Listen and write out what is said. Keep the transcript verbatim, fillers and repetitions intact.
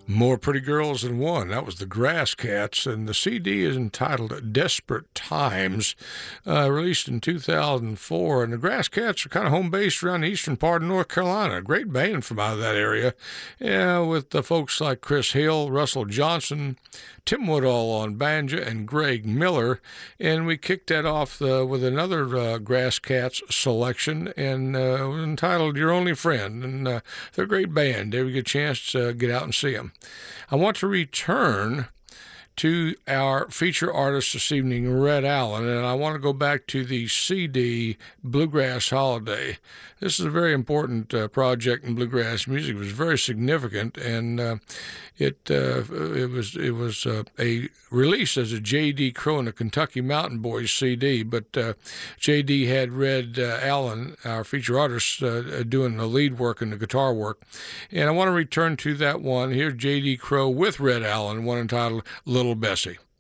More Pretty Girls Than One. That was the Grass Cats, and the C D is entitled Desperate Times, uh, released in two thousand four. And the Grass Cats are kind of home based around the eastern part of North Carolina. A great band from out of that area, yeah, with the folks like Chris Hill, Russell Johnson, Tim Woodall on banjo, and Greg Miller. And we kicked that off uh, with another uh, Grass Cats selection, and uh, entitled Your Only Friend. And uh, they're a great band. Every good chance to uh, get out and see them. I want to return to our feature artist this evening, Red Allen, and I want to go back to the C D Bluegrass Holiday. This is a very important uh, project in bluegrass music. It was very significant, and uh, it uh, it was it was uh, a release as a J D. Crowe and the Kentucky Mountain Boys C D, but uh, J D had Red uh, Allen, our feature artist, uh, doing the lead work and the guitar work. And I want to return to that one. Here's J D. Crowe with Red Allen, one entitled Little Bessie.